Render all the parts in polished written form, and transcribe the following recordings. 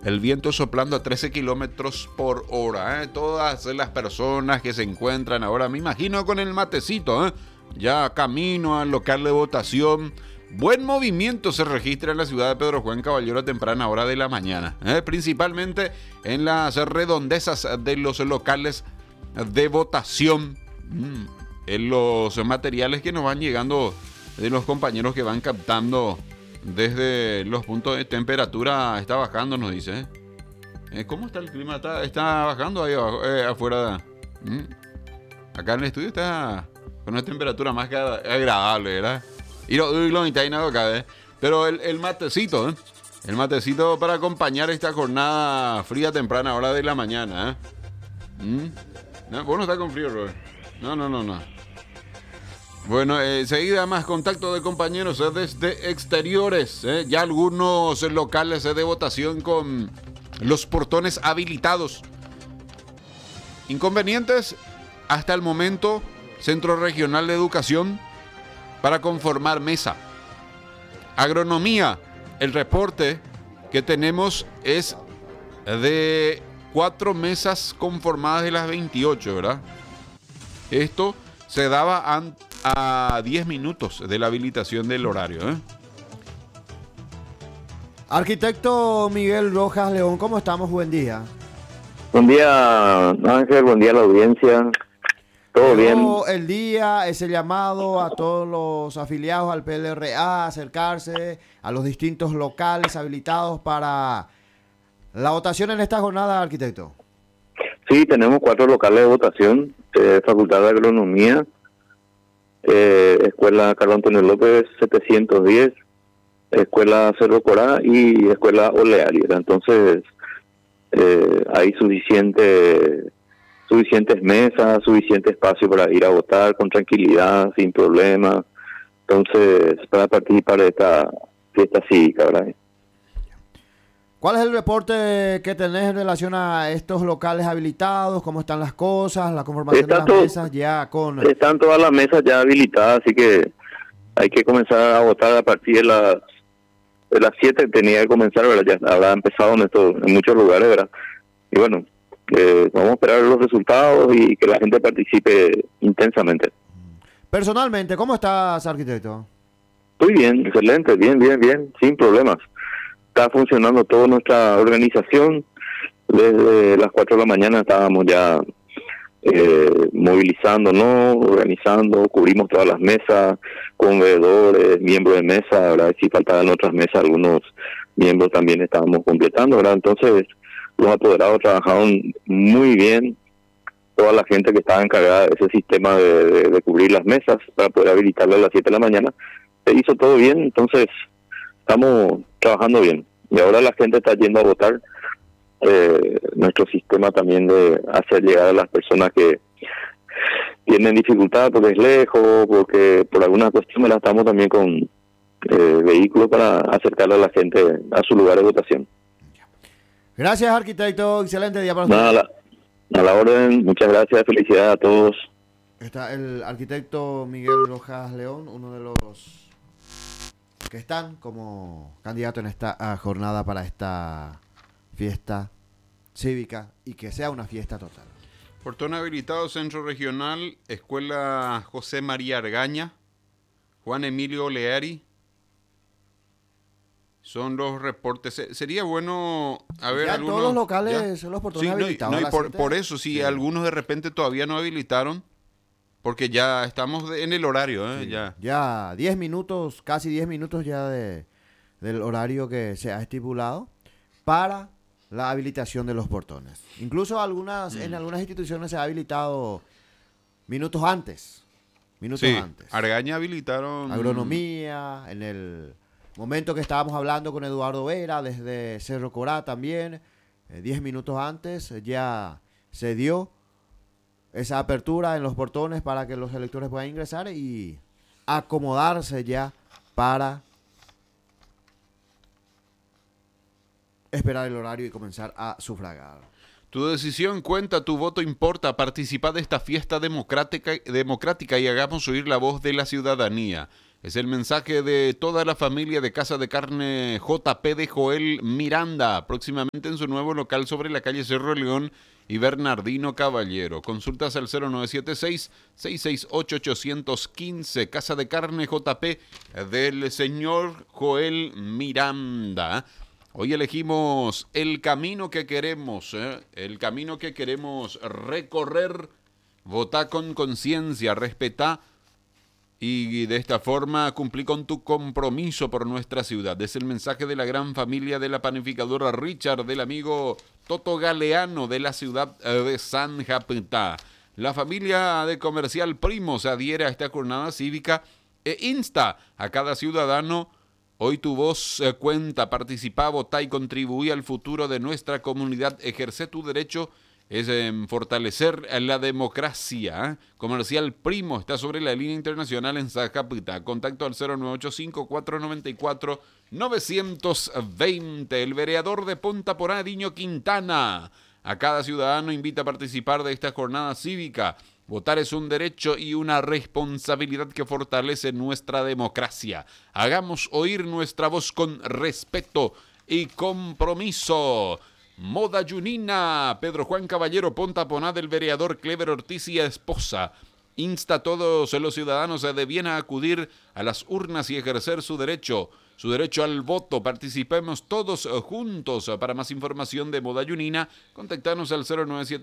el viento soplando a 13 kilómetros por hora. Todas las personas que se encuentran ahora, me imagino, con el matecito, ya camino al local de votación. Buen movimiento se registra en la ciudad de Pedro Juan Caballero a temprana hora de la mañana, principalmente en las redondezas de los locales de votación. En los materiales que nos van llegando de los compañeros que van captando desde los puntos de temperatura, está bajando, nos dice. ¿Cómo está el clima? Está bajando ahí abajo, afuera. Acá en el estudio está con una temperatura más que agradable, ¿verdad? Y lo está nada acá, Pero el matecito, el matecito para acompañar esta jornada fría temprana hora de la mañana, No, vos no estás con frío, Robert. No. Bueno, seguida más contacto de compañeros desde exteriores. Ya algunos locales de votación con los portones habilitados. Inconvenientes hasta el momento, Centro Regional de Educación para conformar mesa. Agronomía, el reporte que tenemos es de 4 mesas conformadas de las 28, ¿verdad? Esto se daba a 10 minutos de la habilitación del horario, Arquitecto Miguel Rojas León, ¿cómo estamos? Buen día. Buen día, Ángel, buen día a la audiencia. Todo bien. El día, ese llamado a todos los afiliados al PLRA a acercarse a los distintos locales habilitados para la votación en esta jornada, arquitecto. Sí, tenemos 4 locales de votación, Facultad de Agronomía, Escuela Carlos Antonio López 710, Escuela Cerro Corá y Escuela Olearia. Entonces, hay suficientes mesas, suficiente espacio para ir a votar con tranquilidad, sin problema. Entonces, para participar de esta fiesta cívica, ¿verdad? ¿Cuál es el reporte que tenés en relación a estos locales habilitados? ¿Cómo están las cosas? ¿La conformación de las mesas ya con...? Están todas las mesas ya habilitadas, así que hay que comenzar a votar a partir de las 7 tenía que comenzar, ¿verdad? Ya habrá empezado en muchos lugares, ¿verdad? Y bueno, vamos a esperar los resultados y que la gente participe intensamente. Personalmente, ¿cómo estás, arquitecto? Muy bien, excelente, bien, sin problemas. Está funcionando toda nuestra organización. Desde las 4 de la mañana estábamos ya movilizándonos, organizando, cubrimos todas las mesas, con veedores, miembros de mesa, ¿verdad? Si faltaban otras mesas, algunos miembros también estábamos completando, ¿verdad? Entonces, los apoderados trabajaron muy bien, toda la gente que estaba encargada de ese sistema de cubrir las mesas para poder habilitarlo a las 7 de la mañana, se hizo todo bien, entonces estamos trabajando bien. Y ahora la gente está yendo a votar. Nuestro sistema también de hacer llegar a las personas que tienen dificultad porque es lejos, porque por alguna cuestión, estamos también con vehículos para acercar a la gente a su lugar de votación. Gracias, arquitecto. Excelente día para usted. A la orden. Muchas gracias. Felicidades a todos. Está el arquitecto Miguel Rojas León, uno de los que están como candidato en esta jornada para esta fiesta cívica y que sea una fiesta total. Portón habilitado, Centro Regional, Escuela José María Argaña, Juan Emilio Oleari. Son los reportes. Sería bueno, a ver, ya algunos, todos los locales, ¿ya? los portones habilitados. Por eso, sí, algunos de repente todavía no habilitaron, porque ya estamos en el horario, sí, ya 10 minutos, casi 10 minutos ya del horario que se ha estipulado para la habilitación de los portones. Incluso en algunas instituciones se ha habilitado minutos antes. Argaña habilitaron. Agronomía, en el momento que estábamos hablando con Eduardo Vera, desde Cerro Corá también, 10 minutos antes ya se dio esa apertura en los portones para que los electores puedan ingresar y acomodarse ya para esperar el horario y comenzar a sufragar. Tu decisión cuenta, tu voto importa. Participa de esta fiesta democrática y hagamos oír la voz de la ciudadanía. Es el mensaje de toda la familia de Casa de Carne JP de Joel Miranda, próximamente en su nuevo local sobre la calle Cerro León y Bernardino Caballero. Consultas al 0976-668-815. Casa de Carne JP del señor Joel Miranda. Hoy elegimos el camino que queremos, el camino que queremos recorrer. Votá con conciencia, respetá y de esta forma cumplí con tu compromiso por nuestra ciudad. Es el mensaje de la gran familia de la panificadora Richard, del amigo Toto Galeano de la ciudad de San Japetá. La familia de Comercial Primo se adhiere a esta jornada cívica e insta a cada ciudadano: hoy tu voz cuenta, participa, votá y contribuí al futuro de nuestra comunidad. Ejerce tu derecho, es fortalecer la democracia. Comercial Primo está sobre la línea internacional en Zacapita. Contacto al 0985-494-920. El vereador de Punta Porá, Diño Quintana. A cada ciudadano invita a participar de esta jornada cívica. Votar es un derecho y una responsabilidad que fortalece nuestra democracia. Hagamos oír nuestra voz con respeto y compromiso. Moda Junina, Pedro Juan Caballero, Punta Poná, del vereador Clever Ortiz y esposa. Insta a todos los ciudadanos de bien a acudir a las urnas y ejercer su derecho al voto. Participemos todos juntos. Para más información de Moda Junina, contactanos al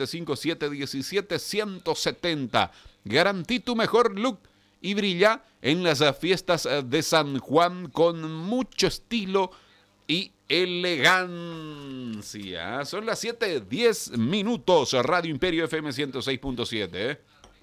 0975-717-170. Garantí tu mejor look y brilla en las fiestas de San Juan con mucho estilo y elegancia. Son las 7:10. Radio Imperio FM 106.7.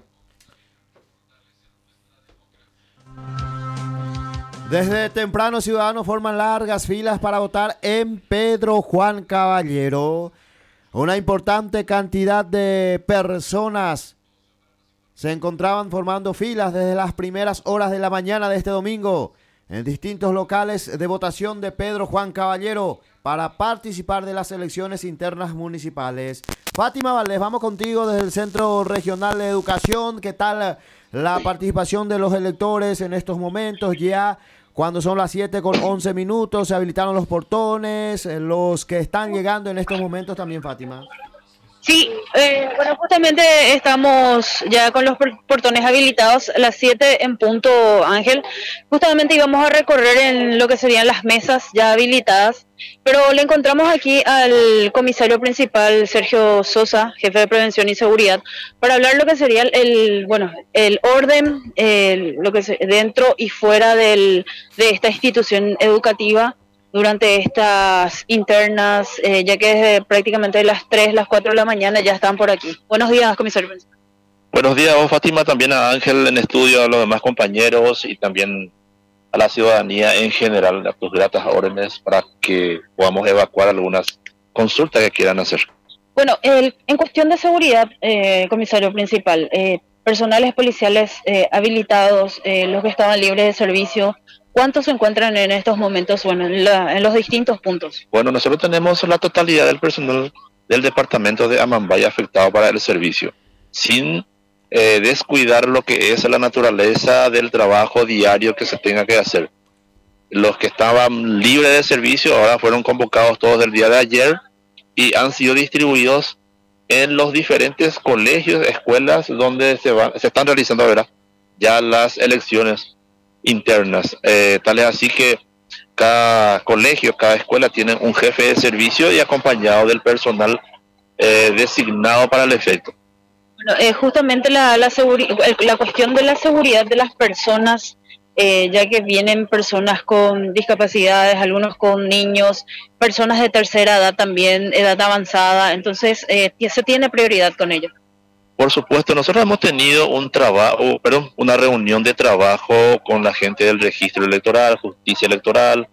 Desde temprano, ciudadanos forman largas filas para votar en Pedro Juan Caballero. Una importante cantidad de personas se encontraban formando filas desde las primeras horas de la mañana de este domingo en distintos locales de votación de Pedro Juan Caballero para participar de las elecciones internas municipales. Fátima Valdés, vamos contigo desde el Centro Regional de Educación. ¿Qué tal la participación de los electores en estos momentos? Ya cuando son las 7:11, se habilitaron los portones, los que están llegando en estos momentos también, Fátima. Sí, bueno, justamente estamos ya con los portones habilitados, las 7 en punto, Ángel. Justamente íbamos a recorrer en lo que serían las mesas ya habilitadas, pero le encontramos aquí al comisario principal, Sergio Sosa, jefe de Prevención y Seguridad, para hablar lo que sería el orden, lo que dentro y fuera de esta institución educativa durante estas internas, ya que desde prácticamente las 3, las 4 de la mañana ya están por aquí. Buenos días, comisario principal. Buenos días, vos, Fátima, también a Ángel en estudio, a los demás compañeros y también a la ciudadanía en general, a tus gratas órdenes para que podamos evacuar algunas consultas que quieran hacer. Bueno, en cuestión de seguridad, comisario principal, personales policiales habilitados, los que estaban libres de servicio, ¿cuántos se encuentran en estos momentos, bueno, en los distintos puntos? Bueno, nosotros tenemos la totalidad del personal del departamento de Amambay afectado para el servicio, sin descuidar lo que es la naturaleza del trabajo diario que se tenga que hacer. Los que estaban libres de servicio ahora fueron convocados todos del día de ayer y han sido distribuidos en los diferentes colegios, escuelas donde se están realizando ahora ya las elecciones internas. Tal es así que cada colegio, cada escuela tiene un jefe de servicio y acompañado del personal designado para el efecto. Bueno, justamente la cuestión de la seguridad de las personas, ya que vienen personas con discapacidades, algunos con niños, personas de tercera edad también, edad avanzada, entonces se tiene prioridad con ellos. Por supuesto, nosotros hemos tenido una reunión de trabajo con la gente del registro electoral, justicia electoral,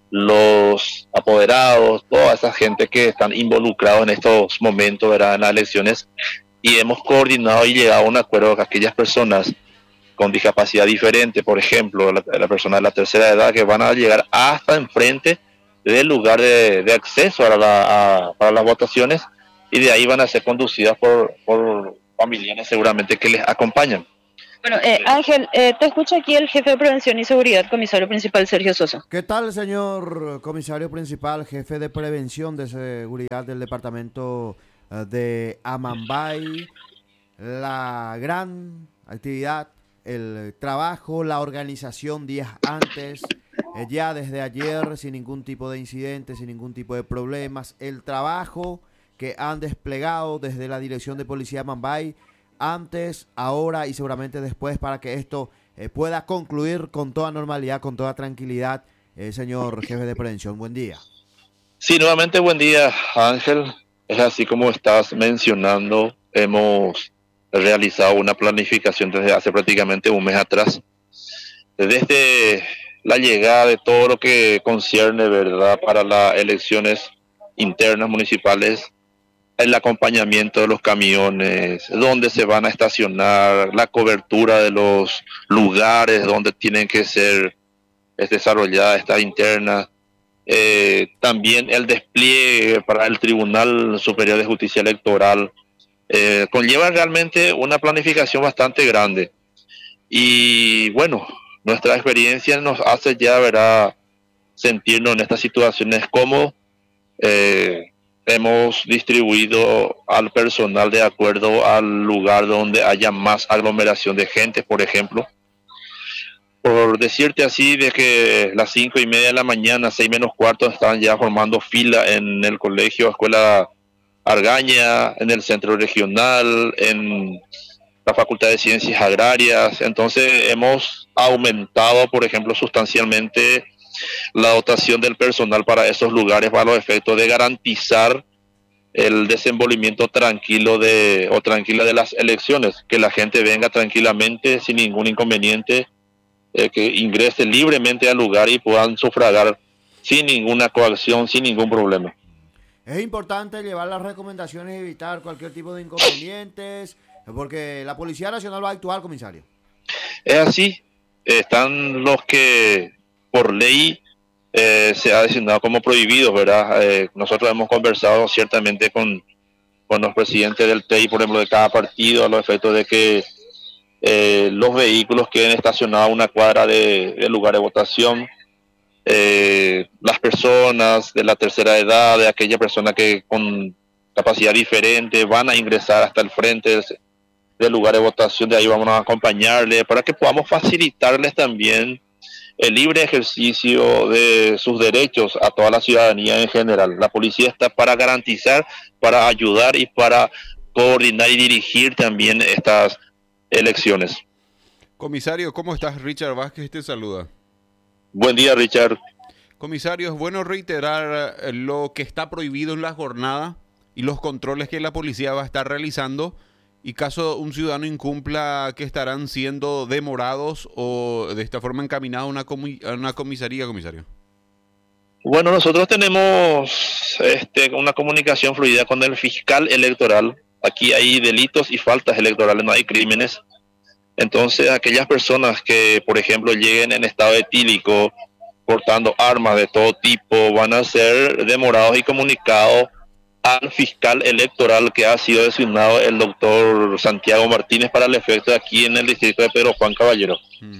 los apoderados, toda esa gente que están involucrados en estos momentos, ¿verdad?, en las elecciones, y hemos coordinado y llegado a un acuerdo con aquellas personas con discapacidad diferente, por ejemplo, la persona de la tercera edad, que van a llegar hasta enfrente del lugar de acceso para las votaciones, y de ahí van a ser conducidas por familiares seguramente que les acompañan. Bueno, Ángel, te escucha aquí el jefe de Prevención y Seguridad, comisario principal Sergio Sosa. ¿Qué tal, señor comisario principal, jefe de prevención de seguridad del departamento de Amambay? La gran actividad, el trabajo, la organización días antes, ya desde ayer sin ningún tipo de incidente, sin ningún tipo de problemas, el trabajo que han desplegado desde la Dirección de Policía Amambay antes, ahora y seguramente después para que esto pueda concluir con toda normalidad, con toda tranquilidad, señor jefe de prevención. Buen día. Sí, nuevamente buen día, Ángel. Es así como estás mencionando, hemos realizado una planificación desde hace prácticamente un mes atrás, desde la llegada de todo lo que concierne, ¿verdad?, para las elecciones internas municipales, el acompañamiento de los camiones, dónde se van a estacionar, la cobertura de los lugares donde tienen que ser desarrolladas estas internas. También el despliegue para el Tribunal Superior de Justicia Electoral conlleva realmente una planificación bastante grande. Y bueno, nuestra experiencia nos hace ya, ¿verdad?, sentirnos en estas situaciones cómodos. Hemos distribuido al personal de acuerdo al lugar donde haya más aglomeración de gente, por ejemplo. Por decirte así, de que las 5:30 de la mañana, 6 menos cuarto, están ya formando fila en el colegio, escuela Argaña, en el centro regional, en la Facultad de Ciencias Agrarias. Entonces hemos aumentado, por ejemplo, sustancialmente la dotación del personal para esos lugares para los efectos de garantizar el desenvolvimiento tranquilo o tranquila de las elecciones, que la gente venga tranquilamente sin ningún inconveniente, que ingrese libremente al lugar y puedan sufragar sin ninguna coacción, sin ningún problema. Es importante llevar las recomendaciones y evitar cualquier tipo de inconvenientes, porque la Policía Nacional va a actuar, comisario. Es así, están los que por ley se ha designado como prohibidos, ¿verdad? Nosotros hemos conversado ciertamente con los presidentes del TEI, por ejemplo, de cada partido, a los efectos de que los vehículos queden estacionados a una cuadra del lugar de votación. Las personas de la tercera edad, de aquella persona que con capacidad diferente van a ingresar hasta el frente del lugar de votación, de ahí vamos a acompañarles para que podamos facilitarles también el libre ejercicio de sus derechos a toda la ciudadanía en general. La policía está para garantizar, para ayudar y para coordinar y dirigir también estas elecciones. Comisario, ¿cómo estás? Richard Vázquez te saluda. Buen día, Richard. Comisario, es bueno reiterar lo que está prohibido en la jornada y los controles que la policía va a estar realizando, y caso un ciudadano incumpla, que estarán siendo demorados o de esta forma encaminados a una comisaría, comisario. Bueno, nosotros tenemos una comunicación fluida con el fiscal electoral. Aquí hay delitos y faltas electorales, no hay crímenes. Entonces, aquellas personas que, por ejemplo, lleguen en estado etílico, portando armas de todo tipo, van a ser demorados y comunicados al fiscal electoral que ha sido designado el doctor Santiago Martínez para el efecto aquí en el distrito de Pedro Juan Caballero.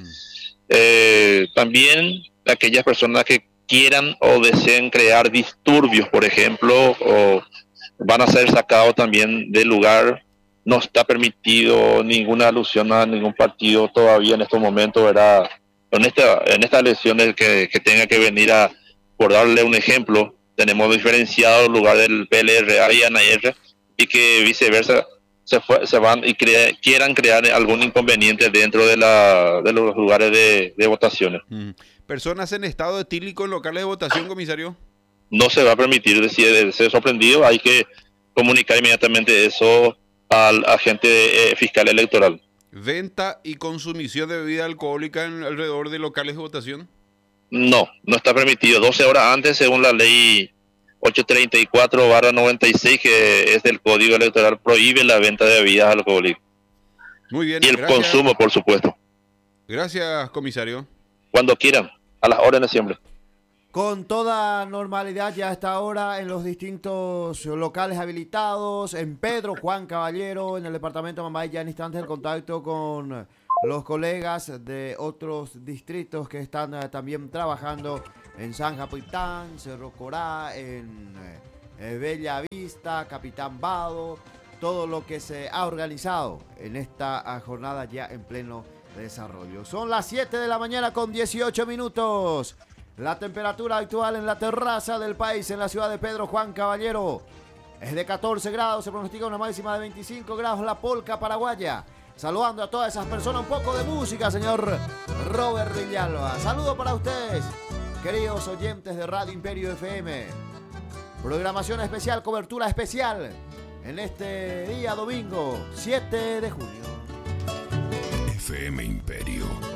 También aquellas personas que quieran o deseen crear disturbios, por ejemplo, o van a ser sacados también del lugar. No está permitido ninguna alusión a ningún partido todavía en estos momentos, ¿verdad? En estas elecciones que tenga que venir por darle un ejemplo, tenemos diferenciado el lugar del PLRA y ANR, y que viceversa se van y quieran crear algún inconveniente dentro de los lugares de votaciones. ¿Personas en estado etílico en locales de votación, comisario? No se va a permitir. Si ser sorprendido, hay que comunicar inmediatamente eso al agente fiscal electoral. ¿Venta y consumición de bebida alcohólica alrededor de locales de votación? No está permitido. 12 horas antes, según la ley 834/96, que es del Código Electoral, prohíbe la venta de bebidas alcohólicas. Muy bien. Y el consumo, por supuesto. Gracias, comisario. Cuando quieran, a las órdenes siempre. Con toda normalidad ya a esta hora en los distintos locales habilitados, en Pedro Juan Caballero, en el departamento de Amambay, ya en instantes el contacto con los colegas de otros distritos que están también trabajando en San Capitán, Cerro Corá, en Bella Vista, Capitán Vado, todo lo que se ha organizado en esta jornada ya en pleno desarrollo. Son las 7 de la mañana con 18 minutos. La temperatura actual en la terraza del país en la ciudad de Pedro Juan Caballero es de 14 grados, se pronostica una máxima de 25 grados. La polca paraguaya. Saludando a todas esas personas, un poco de música, señor Robert Villalba. Saludo para ustedes, queridos oyentes de Radio Imperio FM. Programación especial, cobertura especial en este día domingo, 7 de junio. FM Imperio